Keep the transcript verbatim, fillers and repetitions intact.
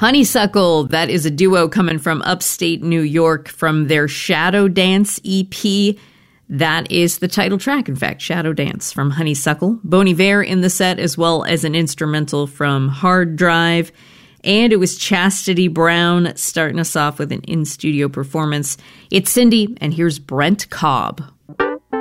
Honeysuckle, that is a duo coming from upstate New York from their Shadow Dance E P. That is the title track, in fact, Shadow Dance from Honeysuckle. Bon Iver in the set, as well as an instrumental from Hard Drive. And it was Chastity Brown starting us off with an in-studio performance. It's Cindy, and here's Brent Cobb.